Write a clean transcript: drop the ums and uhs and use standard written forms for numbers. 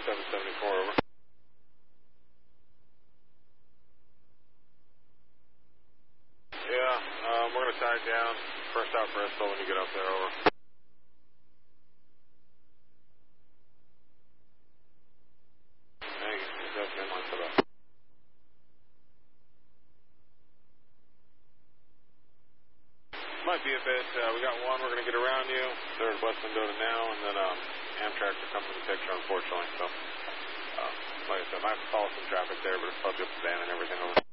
774, over. Yeah, we're going to tie it down. First out Bristol when you get up there, over. Thank you. That's inline for that. Might be a bit, we got one, we're going to get around you. Third West Mendota now, and then Amtrak will come in the picture, unfortunately. So, like I said, I might have to follow some traffic there, but it's probably up to Dan and everything over.